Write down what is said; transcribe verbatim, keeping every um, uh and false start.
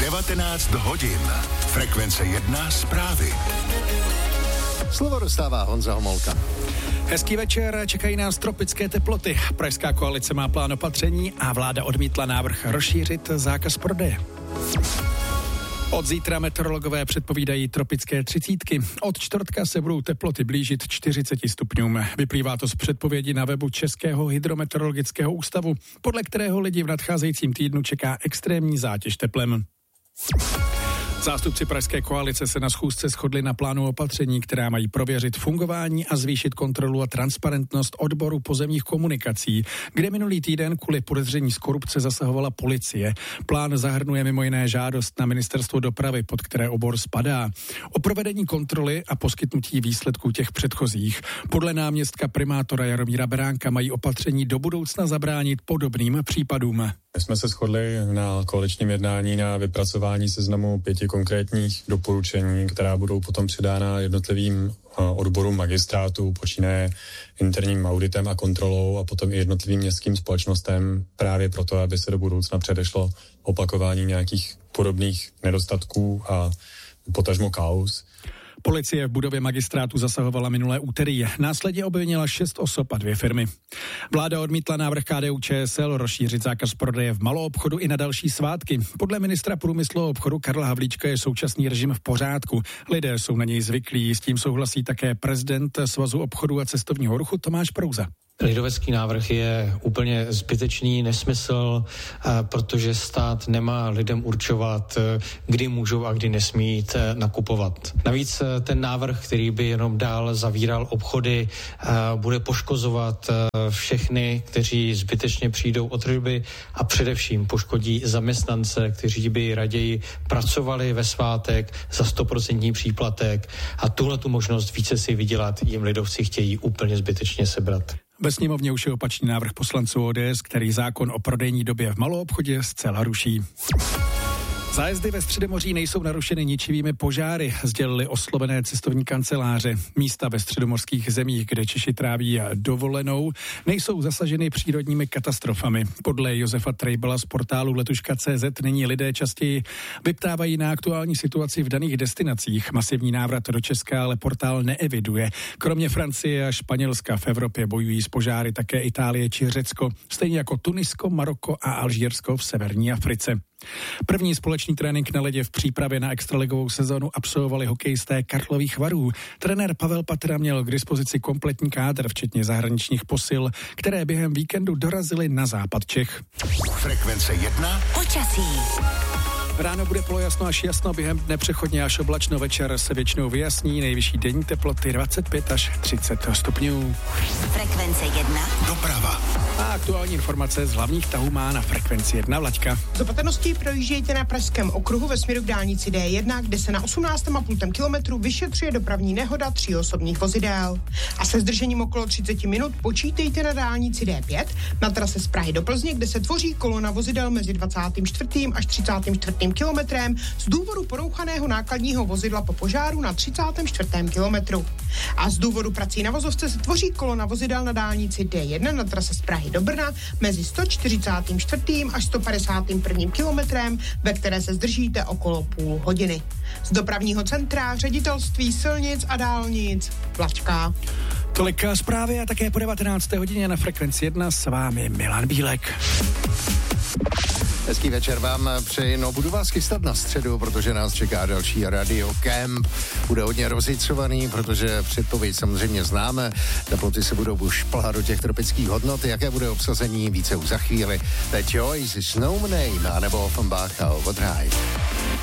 devatenáct hodin. Frekvence jedna zprávy. Slovo dostává Honza Homolka. Hezký večer, čekají nás tropické teploty. Pražská koalice má plán opatření a vláda odmítla návrh rozšířit zákaz prodeje. Od zítra meteorologové předpovídají tropické třicítky. Od čtvrtka se budou teploty blížit čtyřiceti stupňům. Vyplývá to z předpovědi na webu Českého hydrometeorologického ústavu, podle kterého lidi v nadcházejícím týdnu čeká extrémní zátěž teplem. Zástupci pražské koalice se na schůzce shodli na plánu opatření, která mají prověřit fungování a zvýšit kontrolu a transparentnost odboru pozemních komunikací, kde minulý týden kvůli podezření z korupce zasahovala policie. Plán zahrnuje mimo jiné žádost na ministerstvo dopravy, pod které obor spadá, o provedení kontroly a poskytnutí výsledků těch předchozích. Podle náměstka primátora Jaromíra Beránka mají opatření do budoucna zabránit podobným případům. My jsme se shodli na koaličním jednání na vypracování seznamu pěti konkrétních doporučení, která budou potom předána jednotlivým odborům magistrátu, počínaje interním auditem a kontrolou a potom i jednotlivým městským společnostem právě proto, aby se do budoucna předešlo opakování nějakých podobných nedostatků a potažmo kauz. Policie v budově magistrátu zasahovala minulé úterý. Následně obvinila šest osob a dvě firmy. Vláda odmítla návrh K D U Č S L rozšířit zákaz prodeje v maloobchodu i na další svátky. Podle ministra průmyslu a obchodu Karla Havlíčka je současný režim v pořádku. Lidé jsou na něj zvyklí, s tím souhlasí také prezident Svazu obchodu a cestovního ruchu Tomáš Prouza. Lidovecký návrh je úplně zbytečný nesmysl, protože stát nemá lidem určovat, kdy můžou a kdy nesmí jít nakupovat. Navíc ten návrh, který by jenom dál zavíral obchody, bude poškozovat všechny, kteří zbytečně přijdou o tržby a především poškodí zaměstnance, kteří by raději pracovali ve svátek za stoprocentní příplatek a tuhletu možnost více si vydělat jim lidovci chtějí úplně zbytečně sebrat. Ve sněmovně už je opačný návrh poslanců O D S, který zákon o prodejní době v maloobchodě zcela ruší. Zájezdy ve Středomoří nejsou narušeny ničivými požáry, sdělili oslovené cestovní kanceláře. Místa ve středomořských zemích, kde Češi tráví dovolenou, nejsou zasaženy přírodními katastrofami. Podle Josefa Trejbala z portálu letuška tečka cé zet nyní lidé častěji vyptávají na aktuální situaci v daných destinacích. Masivní návrat do Česka ale portál neeviduje. Kromě Francie a Španělska v Evropě bojují s požáry také Itálie či Řecko, stejně jako Tunisko, Maroko a Alžírsko v severní Africe. První společný trénink na ledě v přípravě na extraligovou sezonu absolvovali hokejisté Karlových Varů. Trenér Pavel Patra měl k dispozici kompletní kádr, včetně zahraničních posil, které během víkendu dorazily na západ Čech. Frekvence jedna. Počasí. Ráno bude polojasno až jasno, během dne přechodně až oblačno, večer se většinou vyjasní, nejvyšší denní teploty dvacet pět až třicet stupňů. Frekvence jedna. Doprava. A aktuální informace z hlavních tahů má na Frekvenci jedna Vlaďka. Z opatrností projíždějte na pražském okruhu ve směru k dálnici D jedna, kde se na osmnáct celá pět kilometru vyšetřuje dopravní nehoda tří osobních vozidel. A se zdržením okolo třicet minut počítejte na dálnici D pět na trase z Prahy do Plzně, kde se tvoří kolona vozidel mezi dvacátým čtvrtým až třicátým čtvrtým kilometrem z důvodu porouchaného nákladního vozidla po požáru na třicátém čtvrtém kilometru. A z důvodu prací na vozovce se tvoří kolona vozidel na dálnici D jedna na trase z Prahy do Brna mezi sto čtyřicátým čtvrtým až sto padesátým prvním kilometrem, ve které se zdržíte okolo půl hodiny. Z dopravního centra Ředitelství silnic a dálnic Vlačka. Tolik zprávy a také po devatenácté hodině na Frekvenci jedna s vámi Milan Bílek. Hezký večer vám přeji, no budu vás chystat na středu, protože nás čeká další Radio Camp. Bude hodně rozhicovaný, protože předpověď samozřejmě známe, teploty se budou už plhat do těch tropických hodnot, jaké bude obsazení, více už za chvíli. Teď Joyce, Snowman, anebo Offenbach a Overdrive.